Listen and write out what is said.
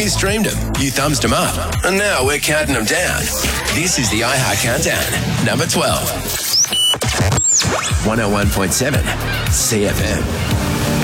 You streamed them, you thumbs them up, and now we're counting them down. This is the iHeart Countdown, number 12. 101.7 CFM.